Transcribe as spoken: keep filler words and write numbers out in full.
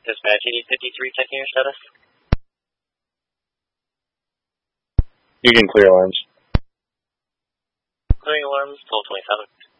Dispatch eighty fifty-three, checking your status. You can clear alarms. Clearing alarms, twelve twenty-seven.